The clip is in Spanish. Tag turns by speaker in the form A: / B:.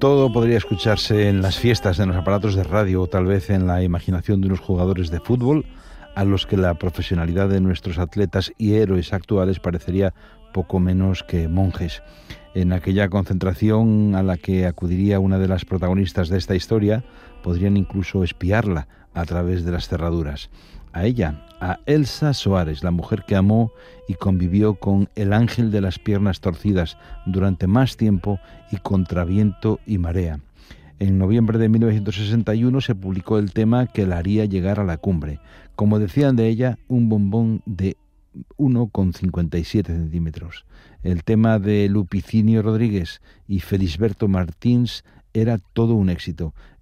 A: Todo podría escucharse en las fiestas, en los aparatos de radio o tal vez en la imaginación de unos jugadores de fútbol a los que la profesionalidad de nuestros atletas y héroes actuales parecería poco menos que monjes. En aquella concentración a la que acudiría una de las protagonistas de esta historia, podrían incluso espiarla a través de las cerraduras. A ella, a Elsa Soares, la mujer que amó y convivió con el ángel de las piernas torcidas durante más tiempo y contra viento y marea. En noviembre de 1961 se publicó el tema que la haría llegar a la cumbre. Como decían de ella, un bombón de 1,57 centímetros. El tema de Lupicinio Rodríguez y Felisberto Martins era todo un éxito.